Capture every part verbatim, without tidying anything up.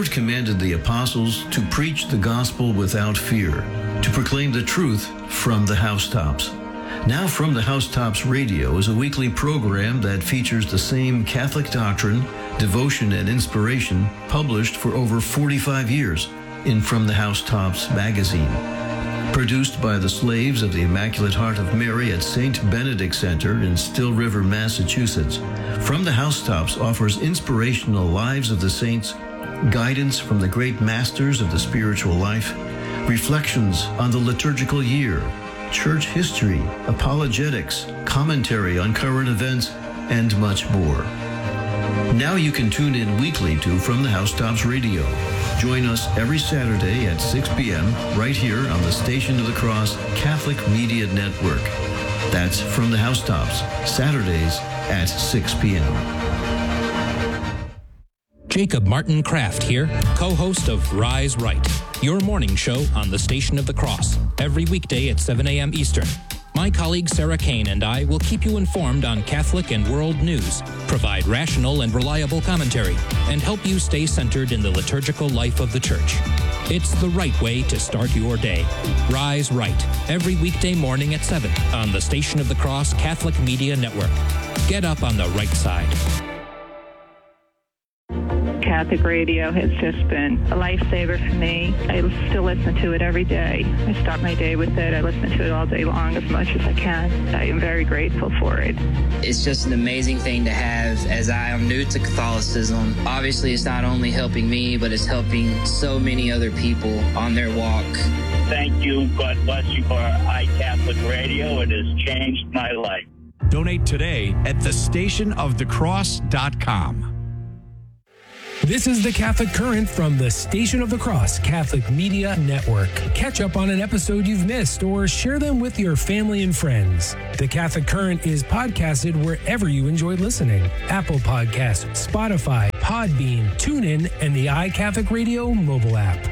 God commanded the apostles to preach the gospel without fear, to proclaim the truth from the housetops. Now From the Housetops Radio is a weekly program that features the same Catholic doctrine, devotion, and inspiration published for over forty-five years in From the Housetops magazine. Produced by the Slaves of the Immaculate Heart of Mary at Saint Benedict Center in Still River, Massachusetts, From the Housetops offers inspirational lives of the saints, guidance from the great masters of the spiritual life, reflections on the liturgical year, church history, apologetics, commentary on current events, and much more. Now you can tune in weekly to From the Housetops Radio. Join us every Saturday at six p.m. right here on the Station of the Cross Catholic Media Network. That's From the Housetops, Saturdays at six p.m. Jacob Martin Kraft here, co-host of Rise Right, your morning show on the Station of the Cross, every weekday at seven a.m. Eastern. My colleague Sarah Kane and I will keep you informed on Catholic and world news, provide rational and reliable commentary, and help you stay centered in the liturgical life of the Church. It's the right way to start your day. Rise Right, every weekday morning at seven on the Station of the Cross Catholic Media Network. Get up on the right side. Catholic radio has just been a lifesaver for me. I still listen to it every day. I start my day with it. I listen to it all day long as much as I can. I am very grateful for it. It's just an amazing thing to have as I am new to Catholicism. Obviously, it's not only helping me, but it's helping so many other people on their walk. Thank you. God bless you for iCatholic Radio. It has changed my life. Donate today at the station of the cross dot com. This is the Catholic Current from the Station of the Cross Catholic Media Network. Catch up on an episode you've missed or share them with your family and friends. The Catholic Current is podcasted wherever you enjoy listening. Apple Podcasts, Spotify, Podbean, TuneIn, and the iCatholic Radio mobile app.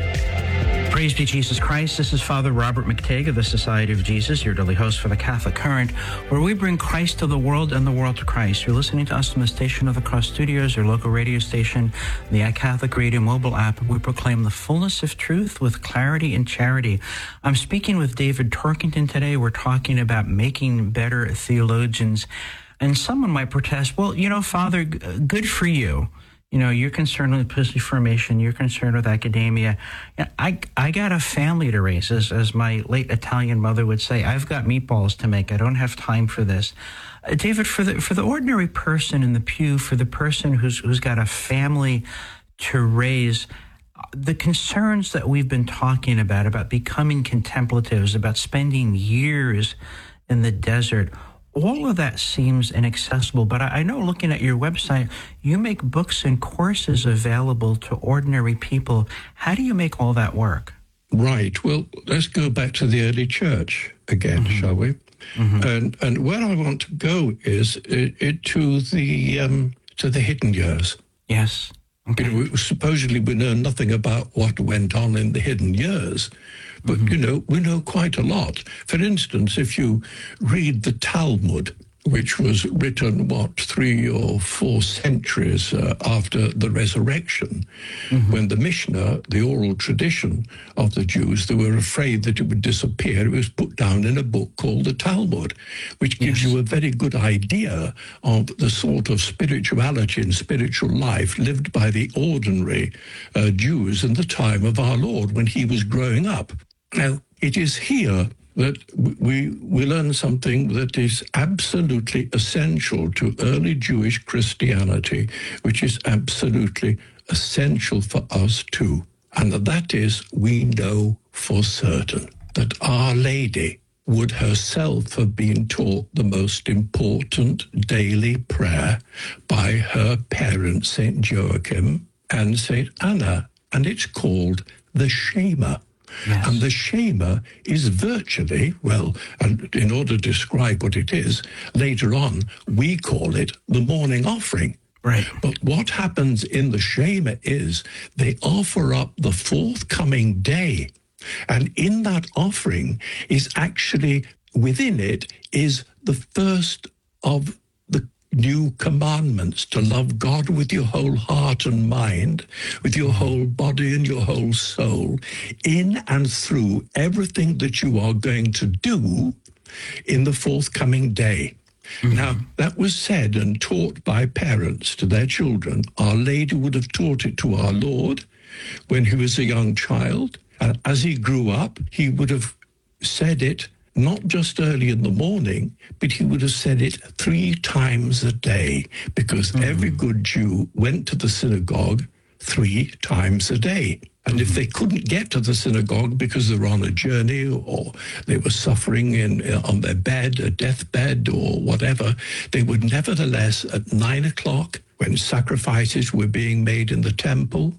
Praise be Jesus Christ. This is Father Robert McTague of the Society of Jesus, your daily host for the Catholic Current, where we bring Christ to the world and the world to Christ. You're listening to us from the Station of the Cross Studios, your local radio station, the iCatholic Radio mobile app. We proclaim the fullness of truth with clarity and charity. I'm speaking with David Torkington today. We're talking about making better theologians. And someone might protest, well, you know, Father, good for you. You know, you're concerned with episcopal formation. You're concerned with academia. I, I got a family to raise, as, as my late Italian mother would say. I've got meatballs to make. I don't have time for this. Uh, David, for the for the ordinary person in the pew, for the person who's who's got a family to raise, the concerns that we've been talking about, about becoming contemplatives, about spending years in the desert, all of that seems inaccessible, but I know, looking at your website, you make books and courses available to ordinary people. How do you make all that work? Right. Well, let's go back to the early church again, mm-hmm. shall we? Mm-hmm. And and where I want to go is it, it to the um, to the hidden years. Yes. Okay. You know, supposedly we know nothing about what went on in the hidden years. But, mm-hmm. you know, we know quite a lot. For instance, if you read the Talmud, which was written, what, three or four centuries uh, after the resurrection, mm-hmm. when the Mishnah, the oral tradition of the Jews, they were afraid that it would disappear. It was put down in a book called the Talmud, which gives yes. you a very good idea of the sort of spirituality and spiritual life lived by the ordinary uh, Jews in the time of our Lord when he was growing up. Now, it is here that we we learn something that is absolutely essential to early Jewish Christianity, which is absolutely essential for us too. And that is, we know for certain that Our Lady would herself have been taught the most important daily prayer by her parents, Saint Joachim and Saint Anna, and it's called the Shema. Yes. And the Shema is virtually, well, and in order to describe what it is, later on, we call it the morning offering. Right. But what happens in the Shema is they offer up the forthcoming day. And in that offering is actually, within it, is the first of the new commandments, to love God with your whole heart and mind, with your whole body and your whole soul, in and through everything that you are going to do in the forthcoming day. Mm-hmm. Now, that was said and taught by parents to their children. Our Lady would have taught it to our Lord when he was a young child. And as he grew up, he would have said it not just early in the morning, but he would have said it three times a day, because mm-hmm. every good Jew went to the synagogue three times a day. And mm-hmm. if they couldn't get to the synagogue because they were on a journey or they were suffering in on their bed, a deathbed or whatever, they would nevertheless, at nine o'clock, when sacrifices were being made in the temple,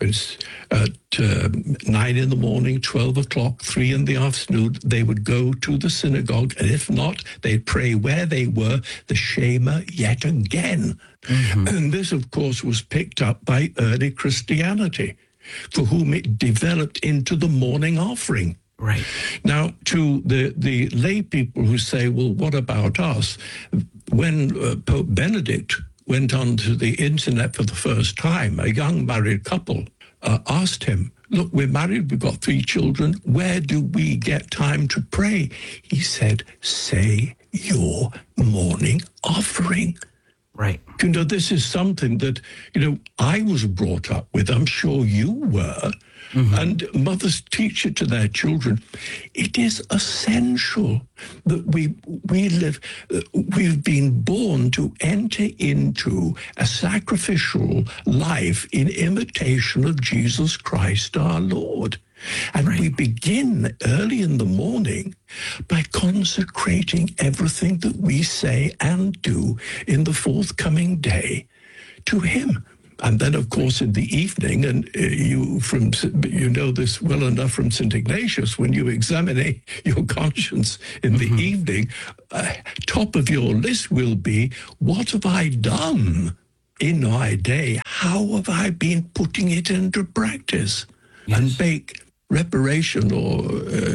at uh, nine in the morning, twelve o'clock, three in the afternoon, they would go to the synagogue, and if not, they'd pray where they were, the Shema yet again. Mm-hmm. And this, of course, was picked up by early Christianity, for whom it developed into the morning offering. Right. Now, to the, the lay people who say, well, what about us? When uh, Pope Benedict went onto the internet for the first time, a young married couple uh, asked him, look, we're married, we've got three children, where do we get time to pray? He said, say your morning offering. Right. You know, this is something that, you know, I was brought up with. I'm sure you were. Mm-hmm. And mothers teach it to their children. It is essential that we we live, uh, we've been born to enter into a sacrificial life in imitation of Jesus Christ our Lord. And right. we begin early in the morning by consecrating everything that we say and do in the forthcoming day to him. And then, of course, in the evening, and uh, you from you know this well enough from Saint Ignatius, when you examine your conscience in mm-hmm. the evening, uh, top of your list will be, what have I done in my day? How have I been putting it into practice? Yes. And make reparation or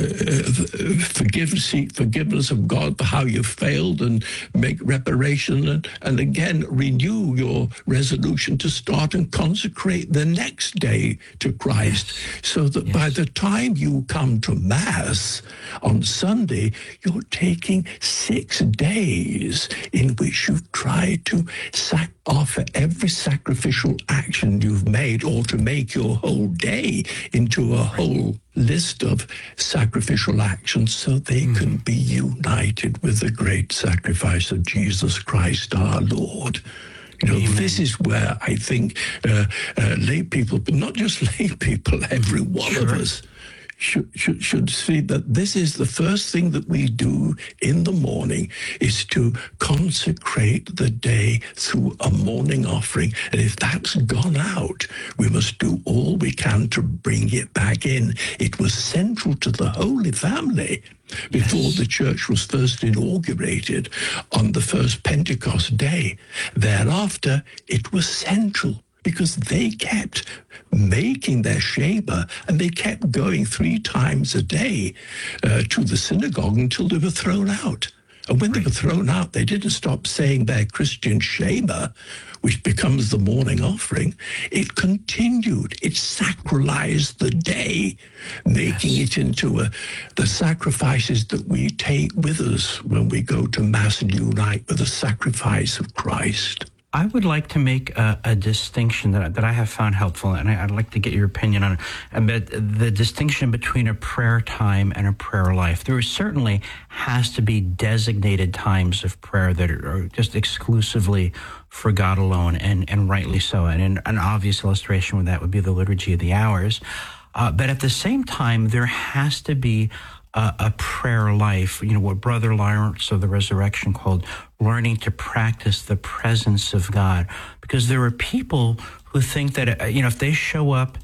uh, forgiveness, seek forgiveness of God for how you failed, and make reparation, and, and again renew your resolution to start and consecrate the next day to Christ, yes. so that yes. by the time you come to Mass on Sunday, you're taking six days in which you've tried to sac- offer every sacrificial action you've made, or to make your whole day into a whole list of sacrificial actions, so they mm. can be united with the great sacrifice of Jesus Christ our Lord. You know, Amen. This is where I think uh, uh, lay people, but not just lay people, every one sure. of us, Should, should, should see that this is the first thing that we do in the morning, is to consecrate the day through a morning offering. And if that's gone out, we must do all we can to bring it back in. It was central to the Holy Family before yes. the church was first inaugurated on the first Pentecost day. Thereafter, it was central, because they kept making their Shema, and they kept going three times a day uh, to the synagogue until they were thrown out. And when right. they were thrown out, they didn't stop saying their Christian Shema, which becomes the morning offering. It continued. It sacralized the day, making yes. it into a, the sacrifices that we take with us when we go to Mass and unite with the sacrifice of Christ. I would like to make a, a distinction that, that I have found helpful, and I, I'd like to get your opinion on it, about the distinction between a prayer time and a prayer life. There certainly has to be designated times of prayer that are just exclusively for God alone, and, and rightly so. And an, an obvious illustration of that would be the Liturgy of the Hours. Uh, but at the same time, there has to be a, a prayer life, you know, what Brother Lawrence of the Resurrection called learning to practice the presence of God. Because there are people who think that, uh, you know, if they show up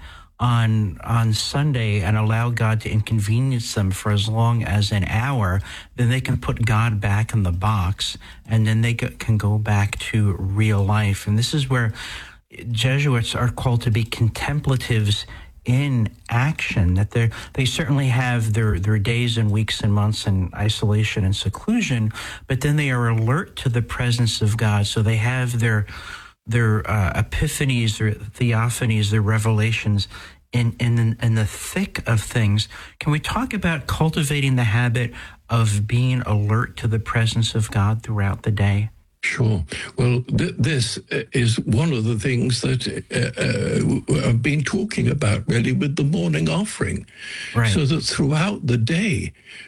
on on Sunday and allow God to inconvenience them for as long as an hour, then they can put God back in the box, and then they can go back to real life. And this is where Jesuits are called to be contemplatives in action, that they they certainly have their, their days and weeks and months in isolation and seclusion, but then they are alert to the presence of God. So they have their their uh, epiphanies, their theophanies, their revelations in, in, in the thick of things. Can we talk about cultivating the habit of being alert to the presence of God throughout the day? Sure. Well, th- this is one of the things that uh, uh, I've been talking about, really, with the morning offering. Right. So that throughout the day,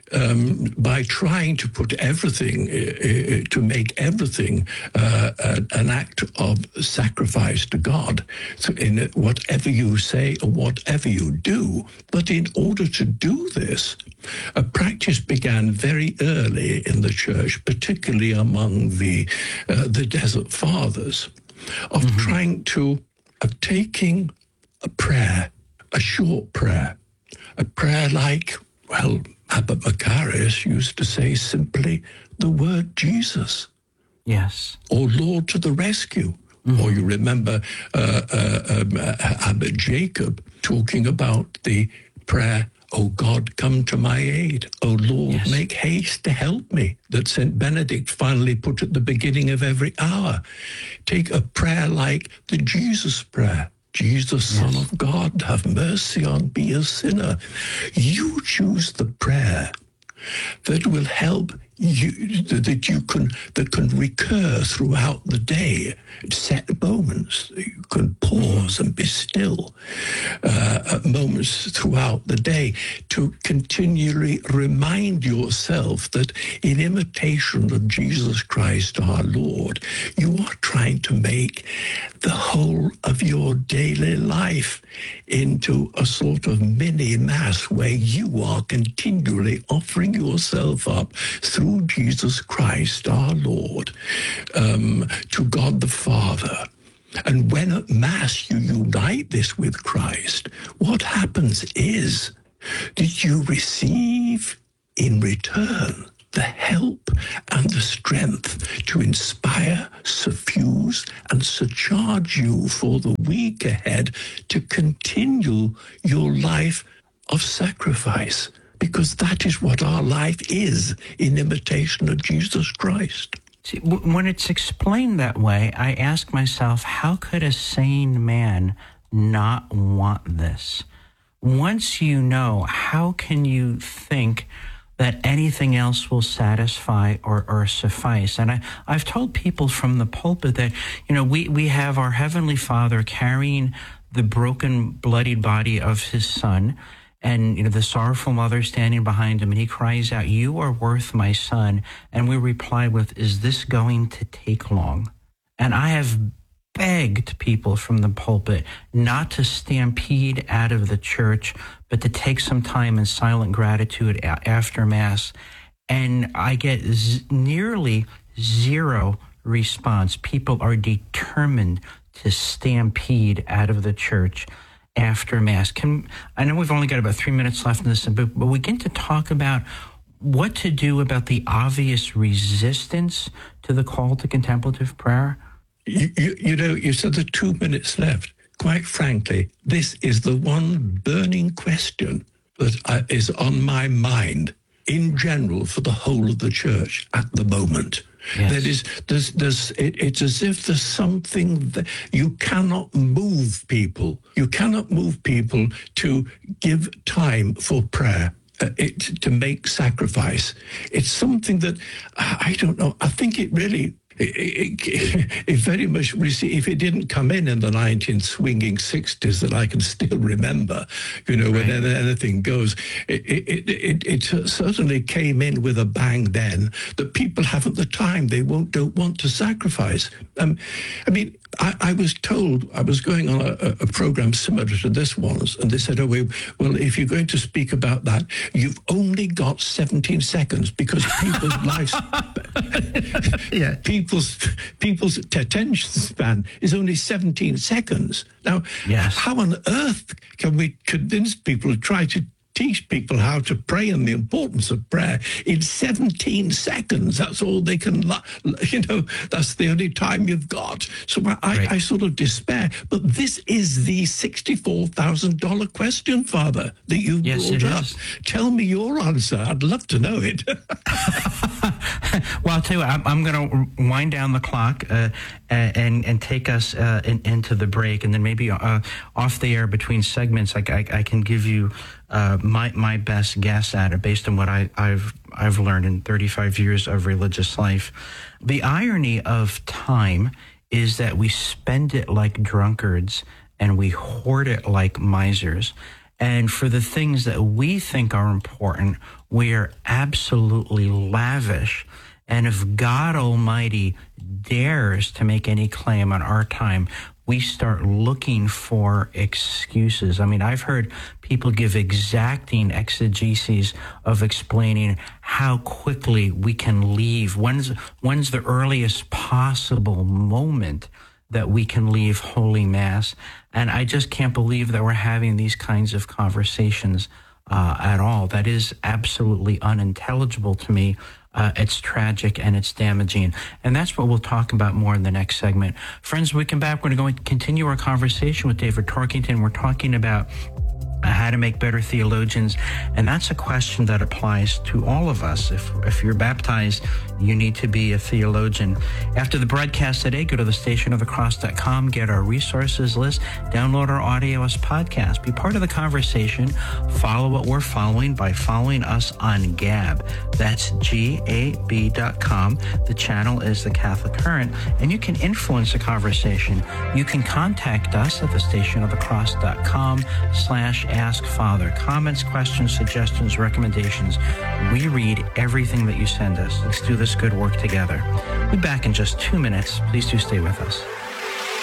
um, by trying to put everything, uh, to make everything uh, an act of sacrifice to God, so in whatever you say or whatever you do. But in order to do this, a practice began very early in the church, particularly among the uh, the Desert Fathers, of mm-hmm. trying to, of taking a prayer, a short prayer, a prayer like, well, Abbot Macarius used to say simply the word Jesus. Yes. Or Lord to the rescue. Mm-hmm. Or you remember uh, uh, um, uh, Abbot Jacob talking about the prayer, "Oh God, come to my aid. Oh Lord, yes. make haste to help me," that Saint Benedict finally put at the beginning of every hour. Take a prayer like the Jesus prayer. Jesus, yes. Son of God, have mercy on me, a sinner. You choose the prayer that will help you, that you can, that can recur throughout the day, set moments. You can pause and be still, uh, moments throughout the day to continually remind yourself that in imitation of Jesus Christ our Lord, you are trying to make the whole of your daily life into a sort of mini mass where you are continually offering yourself up through Jesus Christ our Lord um, to God the Father. And when at Mass you unite this with Christ, what happens is that you receive in return the help and the strength to inspire, suffuse, and surcharge you for the week ahead to continue your life of sacrifice, because that is what our life is in imitation of Jesus Christ. See, w- when it's explained that way, I ask myself, how could a sane man not want this? Once you know, how can you think that anything else will satisfy or, or suffice? And I, I've told people from the pulpit that, you know, we, we have our Heavenly Father carrying the broken, bloodied body of his Son, and, you know, the sorrowful mother standing behind him, and he cries out, "You are worth my son." And we reply with, "Is this going to take long?" And I have begged people from the pulpit not to stampede out of the church, but to take some time in silent gratitude a- after Mass. And I get z- nearly zero response. People are determined to stampede out of the church after Mass. Can I know we've only got about three minutes left in this, but, but we get to talk about what to do about the obvious resistance to the call to contemplative prayer. You, you, you know, you said the two minutes left. Quite frankly, this is the one burning question that I, is on my mind in general for the whole of the church at the moment. Yes. That is, there's, there's, it, it's as if there's something that you cannot move people. You cannot move people to give time for prayer, uh, it, to make sacrifice. It's something that, I don't know, I think it really... It, it, it very much received, if it didn't come in in the nineteen swinging sixties that I can still remember, you know, right. when anything goes, it, it, it, it certainly came in with a bang then that people haven't the time, they won't don't want to sacrifice. Um, I mean, I, I was told, I was going on a, a program similar to this one, and they said, oh, well, if you're going to speak about that, you've only got seventeen seconds because people's lives, yeah. people's, people's attention span is only seventeen seconds. Now, yes. how on earth can we convince people to try to teach people how to pray and the importance of prayer in seventeen seconds. That's all they can, you know, that's the only time you've got. So I, I, I sort of despair. But this is the sixty-four thousand dollars question, Father, that you yes, brought it up. Is. Tell me your answer. I'd love to know it. Well, I'll tell you, I'm, I'm going to wind down the clock uh, and and take us uh, in, into the break, and then maybe uh, off the air between segments, I, I, I can give you uh, my my best guess at it based on what I, I've I've learned in thirty-five years of religious life. The irony of time is that we spend it like drunkards and we hoard it like misers. And for the things that we think are important, we are absolutely lavish. And if God Almighty dares to make any claim on our time, we start looking for excuses. I mean, I've heard people give exacting exegeses of explaining how quickly we can leave. When's, when's the earliest possible moment that we can leave Holy Mass? And I just can't believe that we're having these kinds of conversations uh, at all. That is absolutely unintelligible to me. Uh, it's tragic and it's damaging. And that's what we'll talk about more in the next segment. Friends, when we come back, we're going to continue our conversation with David Torkington. We're talking about how to make better theologians. And that's a question that applies to all of us. If if you're baptized, you need to be a theologian. After the broadcast today, go to the station of the cross dot com, get our resources list, download our audio as podcast. Be part of the conversation. Follow what we're following by following us on Gab. That's G A B dot com. The channel is The Catholic Current, and you can influence the conversation. You can contact us at the station of the cross dot com slash Ask Father. Comments, questions, suggestions, recommendations. We read everything that you send us. Let's do this good work together. We'll be back in just two minutes. Please do stay with us.